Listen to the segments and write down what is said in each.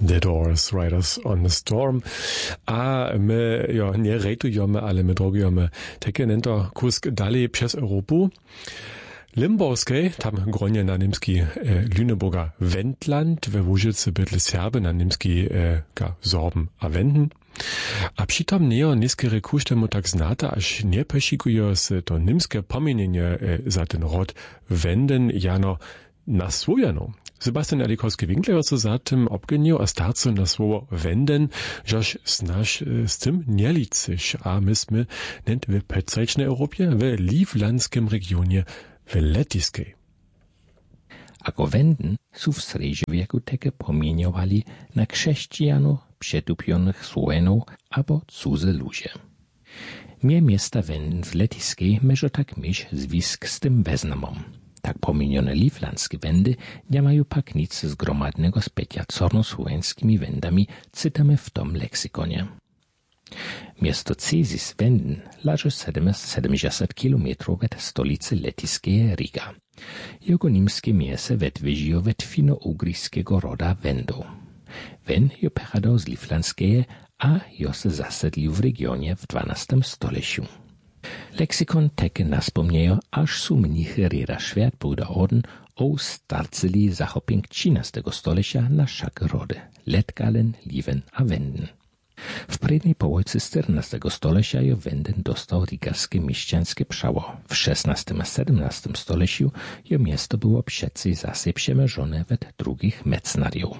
The Doors, Riders on the Storm. A my, nie rejtujemy, ale my drogujemy takie nento kusk dalej przez Europę. Limbowskiej, tam gronie na niemski Lüneburger Wendland, we Łużycy bydle Serby na niemski Sorben a Wenden. A přitom nejo niskere kuštemu tak znata, až nie pešikuje se to nimske pomienienie za ten rod Wenden jano naswojeno. Sebastian Alikowski-Winkler so za tym obgenio a starcu na słowo Wenden, żeż znasz z tym nie liczysz, a myśmy nent w petrzecznej Europie, w livlandskim regionie, w lettiskiej. Ako Wenden su w srednjowieku teke pomieniowali na chrześcijanów, przetupionych Słowenów albo cudze ludzie. Mie miasta Wenden w lettiskiej meżo tak mieć zwisk z tym beznamom. Tak pomienione livlandskie Wendy nie mają pak nic zgromadnego z pecia cornosłowenskimi wendami, cytamy w tom leksykonie. Miasto Cezis Wenden leży 770 km od stolicy lettiskiej Riga. Jego nimskie miese wetwyżiło wet fino-ugryjskiego roda Wendów. Wen jo pochodził z livlandskie, a jo se zasedlił w regionie w 12 stoleciu. Leksykon teke naspomniejo, aż su mnichy reda Schwertbruder Orden o starceli zachoping 13 stolecia na szak rody, Letgalen, Liven a Wenden. W predniej połojcy 14 stolecia jo Wenden dostał rigarskie mieszczanskie przało. W 16 a 17 stoleciu jo miasto było przecy zase przemierzone wet drugich mecnariów.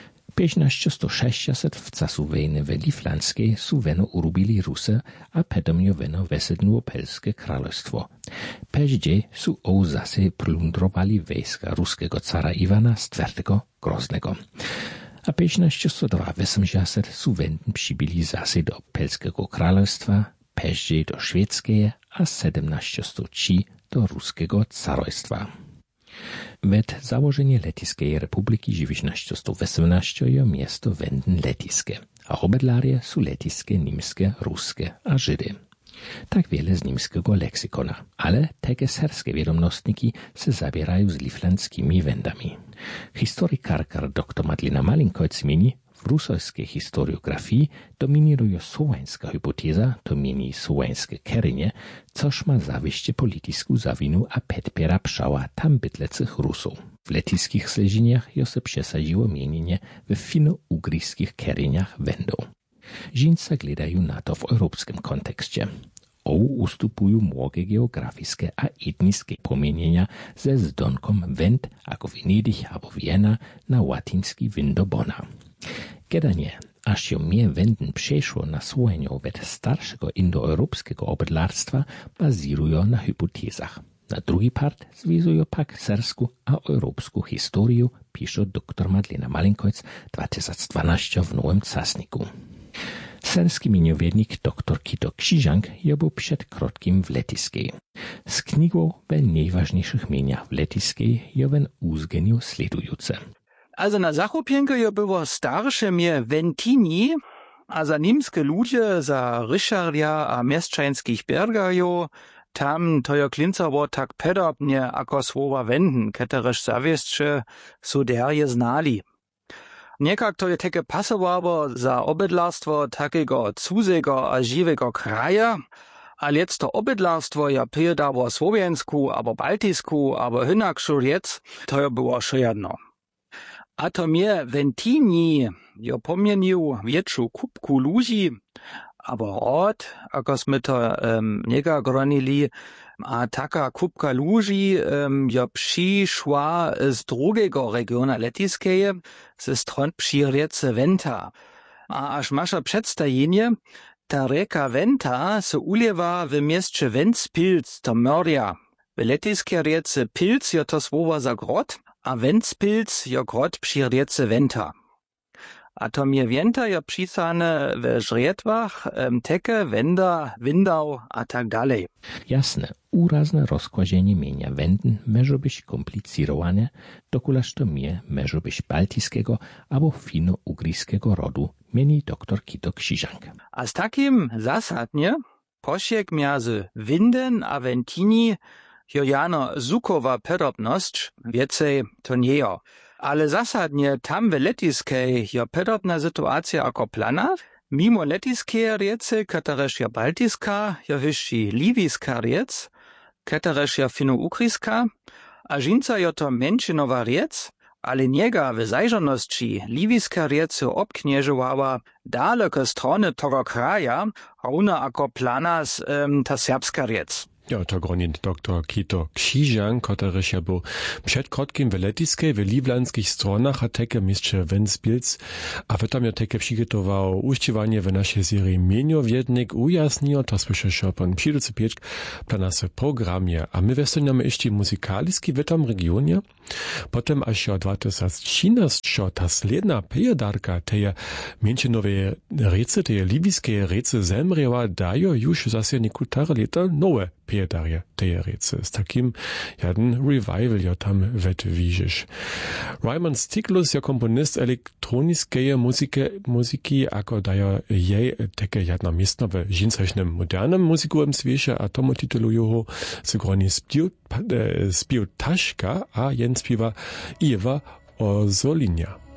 1560 w casu wojny w Livlandskiej su weno urubili Rusy, a potom jo weno wesednuło Pelskie Królestwo. Peździe su zase plundrowali wojska ruskiego cara Iwana IV Groznego. A 1580 su Wenden przybili zase do Pelskiego Królestwa, peździe do Szwedzkie, a 1703 do Ruskiego Carojstwa. Wet założenie Lettiskiej Republiki 1918 jo miasto Wenden lettiskie, a obydlarie su lettiskie, nimskie, ruskie a Żydy. Tak wiele z nimskiego leksykona, ale takie serskie wiadomostniki se zabierają z livlandskimi wendami. Historykarka dr Madlina Malinkojc mieni, w rusojskiej historiografii dominuje słoweńska hipoteza, to mieni słoweńskie kerynie, coż ma zawieście polityjską zawinu a podpiera pszała tam bytlecych Rusów. W lettiskich sleziniach jo se przesadziło mienienie w fino-ugryjskich keryniach wendów. Żinca gledają na to w europejskim kontekście. Ustupują młogie geografiskie a etniskie pomienienia ze zdonkom Wend, jako Venedig albo Wiena, na łaciński Windobona. Kedanie, aż się mnie Wenden przeszło na Słowenią wet starszego indoeuropejskiego obydlarstwa, bazirują na hipotezach. Na drugi part związują pak serską a europejską historię, pisze dr Madlina Malinkojc 2012 w Nowym Czasniku. Serski miniowiednik dr Kito Krzyżank je był przed krotkim w lettiskiej. Z knigą o najważniejszych mieniach w lettiskiej je wen uzgenił sledujące. Also na Zachopienke jo było starsze mie Wentini, a za nimskie ludzie, za Ryszardia a mieszczańskich bergajo, tam to jo klincało tak podobnie ako słowa Wenden, ketereż zawieszcze su derje znali. Niekak to je takie pasowało za obydlarstwo takiego cudzego a żywego kraja, a lec to obydlarstwo ja pydało słowensku, albo baltisku, albo hynakšu riec, to jo było jedno. A to mnie Wentini jo pomienił wieczą kubku ludzi, albo rod, ako sme to niekak gronili, a taka kubka ludzi jo przyszła z drugiego regiona lettiskeje, ze stron przy riece Venta. A aż masza przedstawienie, ta reka Venta se ulewa w mieście Ventspils, to Mörja. W lettiskiej riece Pils jo to słowo za grot, a Ventspils jo grot przy riece Venta. A to mnie Venta jo pisane w żrietwach, teke, Wenda, Windau, a tak dalej. Jasne, urazne rozkładzienie mienia Wenden może być komplikowane, dokulaż to mnie może być baltiskiego albo fino-ugryjskiego rodu, mieni dr Kito Krzyżank. A z takim zasadnie posiek między Winden a Wentini jo jano zukowa podobność, więcej to nie jo. Ale zasadnie tam w letiskej je podobna sytuacja jako plana. Mimo letiskeje riece, katereż je baltiska, je wyższy liwiska riec, katereż je fino-ukryska, a żinca je to menšinowa riec, ale niega w zajrzaności liwiska riece obknieżowała daleko strony tego kraja, równo jako planas ta serbska riec. Ja, to gronin dr Kito Krzyżan, koteryż ja był przed krótkim w letiskej, w livlanskich stronach, a teke mistrze Ventspils, a w tam ja teke przygotował uściwanie w naszej serii Mieniowiednik ujasnił, to słyszę szopon przyjducy pieczk planase programie, a my westoniamy jeszcze muzykaliski w tam regionie, potem aż się 2013 ta sledna pejedarka teje mięczynowe rece, teje liwiskiej rece zemrieła, dają już zase niekutare lata nowe pejedarje teje rece. Z takim jeden revival ja tam wetwiżysz. Raymond Stiglitz, ja komponist elektroniskiej muzyki, ako daje jej takie jedna miestna w žincajšnem modernym muzikowym świecie, a tomu titulują z groni Spił Taška, a jen śpiewa Iwa Ozolinia.